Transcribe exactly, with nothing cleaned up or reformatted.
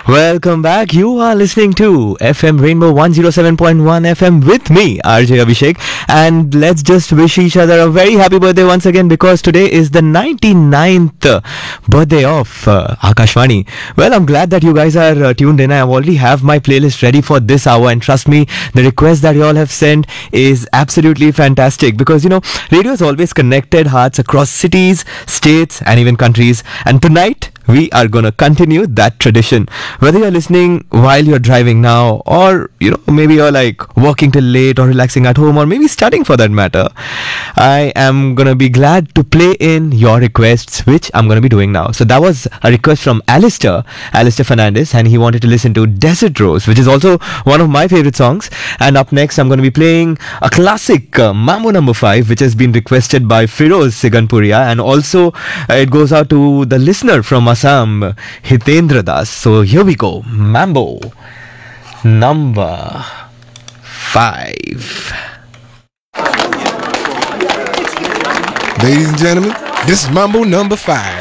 Welcome back. You are listening to F M Rainbow one oh seven point one F M with me, R J Abhishek. And let's just wish each other a very happy birthday once again, because today is the ninety-ninth birthday of uh, Akashvani. Well, I'm glad that you guys are uh, tuned in. I already have my playlist ready for this hour, and trust me, the request that you all have sent is absolutely fantastic, because you know, radio has always connected hearts across cities, states, and even countries. And tonight, we are gonna continue that tradition. Whether you're listening while you're driving now, or you know, maybe you're like working till late, or relaxing at home, or maybe studying for that matter, I am gonna be glad to play in your requests, which I'm gonna be doing now. So that was a request from Alistair, Alistair Fernandez, and he wanted to listen to Desert Rose, which is also one of my favorite songs. And up next, I'm gonna be playing a classic, uh, Mambo Number Five, which has been requested by Firoz Siganpuria, and also uh, it goes out to the listener from Assam, Hitendra Das. So here we go, Mambo Number Five. Ladies and gentlemen, this is Mambo Number Five.